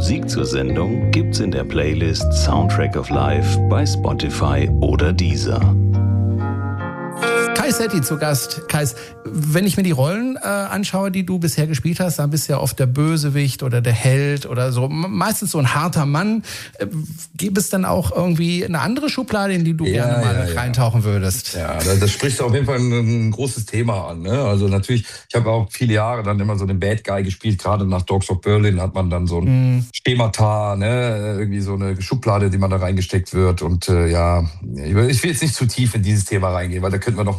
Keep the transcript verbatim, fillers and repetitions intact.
Musik zur Sendung gibt's in der Playlist Soundtrack of Life bei Spotify oder Deezer. Kais Setti zu Gast. Kais, wenn ich mir die Rollen äh, anschaue, die du bisher gespielt hast, dann bist du ja oft der Bösewicht oder der Held oder so. Meistens so ein harter Mann. Äh, gibt es dann auch irgendwie eine andere Schublade, in die du ja, gerne mal ja, reintauchen würdest? Ja, das, das spricht auf jeden Fall ein, ein großes Thema an. Ne? Also natürlich, ich habe auch viele Jahre dann immer so den Bad Guy gespielt. Gerade nach Dogs of Berlin hat man dann so ein mm. Schemata, ne? Irgendwie so eine Schublade, die man da reingesteckt wird. Und äh, ja, ich will jetzt nicht zu tief in dieses Thema reingehen, weil da könnten wir noch